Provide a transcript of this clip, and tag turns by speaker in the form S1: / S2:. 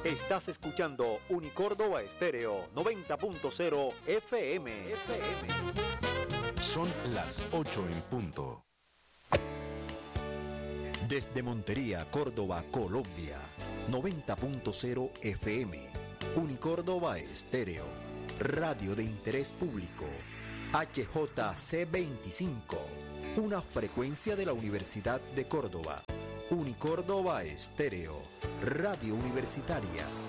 S1: Estás escuchando Unicórdoba Estéreo 90.0 FM.
S2: Son las 8 en punto.
S1: Desde Montería, Córdoba, Colombia, 90.0 FM. Unicórdoba Estéreo, radio de interés público. HJC25, una frecuencia de la Universidad de Córdoba. Unicórdoba Estéreo, radio universitaria.